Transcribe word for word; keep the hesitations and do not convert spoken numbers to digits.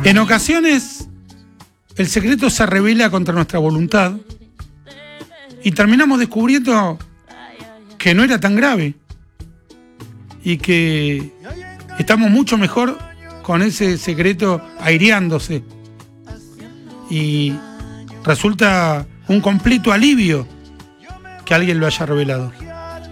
En ocasiones, el secreto se revela contra nuestra voluntad y terminamos descubriendo que no era tan grave y que estamos mucho mejor con ese secreto aireándose. Y resulta un completo alivio que alguien lo haya revelado.